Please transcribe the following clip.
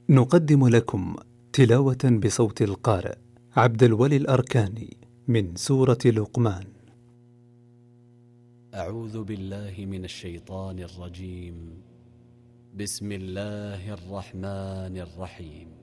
نقدم لكم تلاوة بصوت القارئ عبد الولي الأركاني من سورة لقمان. أعوذ بالله من الشيطان الرجيم. بسم الله الرحمن الرحيم.